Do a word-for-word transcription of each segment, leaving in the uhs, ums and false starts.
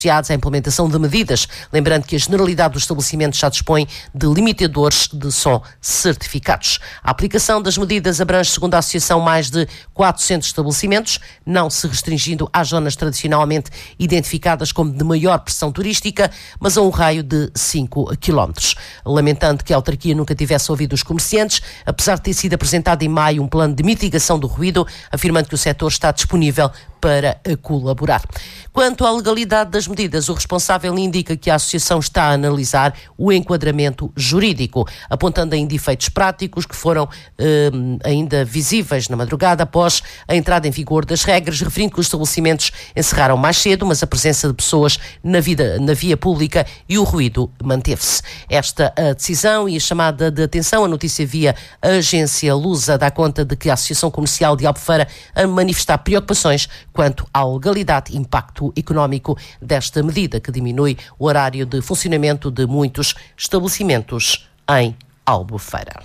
associados à implementação de medidas, lembrando que a generalidade dos estabelecimentos já dispõe de limitadores de som certificados. A aplicação das medidas abrange, segundo a Associação, mais de quatrocentos estabelecimentos, não se restringindo às zonas tradicionalmente identificadas como de maior pressão turística, mas a um raio de cinco quilómetros. Lamentando que a autarquia nunca tivesse ouvido os comerciantes, apesar de ter sido apresentado em maio um plano de mitigação do ruído, afirmando que o setor está disponível para colaborar. Quanto à legalidade das medidas, o responsável indica que a Associação está a analisar o enquadramento jurídico, apontando ainda efeitos práticos que foram eh, ainda visíveis na madrugada após a entrada em vigor das regras, referindo que os estabelecimentos encerraram mais cedo, mas a presença de pessoas na, vida, na via pública e o ruído manteve-se. Esta a decisão e a chamada de atenção, a notícia via a agência Lusa dá conta de que a Associação Comercial de Albufeira a manifestar preocupações quanto à legalidade e impacto económico desta medida, que diminui o horário de funcionamento de muitos estabelecimentos em Albufeira.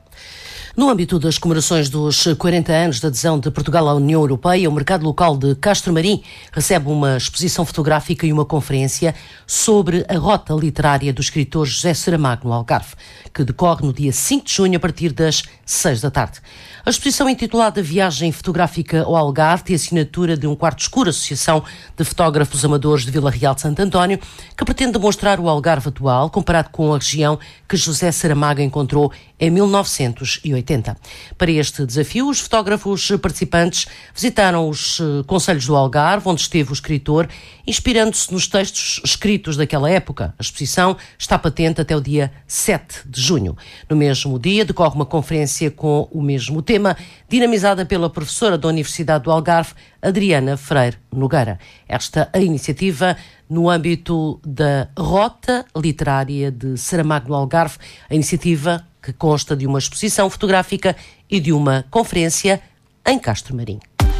No âmbito das comemorações dos quarenta anos da adesão de Portugal à União Europeia, o mercado local de Castro Marim recebe uma exposição fotográfica e uma conferência sobre a rota literária do escritor José Saramago no Algarve, que decorre no dia cinco de junho a partir das seis da tarde. A exposição intitulada Viagem Fotográfica ao Algarve tem a assinatura de um quarto escuro, Associação de Fotógrafos Amadores de Vila Real de Santo António, que pretende demonstrar o Algarve atual comparado com a região que José Saramago encontrou em mil novecentos e oitenta. Para este desafio, os fotógrafos participantes visitaram os concelhos do Algarve, onde esteve o escritor, inspirando-se nos textos escritos daquela época. A exposição está patente até o dia sete de junho. No mesmo dia, decorre uma conferência com o mesmo tema, dinamizada pela professora da Universidade do Algarve, Adriana Freire Nogueira. Esta a iniciativa no âmbito da Rota Literária de Saramago no Algarve, a iniciativa que consta de uma exposição fotográfica e de uma conferência em Castro Marim.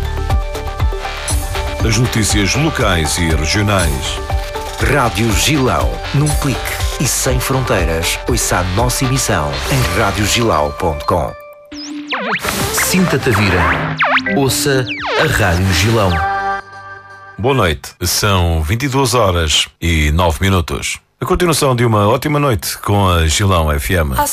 As notícias locais e regionais. Rádio Gilão, num clique e sem fronteiras. Ouça a nossa emissão em rádio gilau ponto com. Sinta Tavira. Ouça a Rádio Gilão. Boa noite. São vinte e duas horas e nove minutos. A continuação de uma ótima noite com a Gilão F M.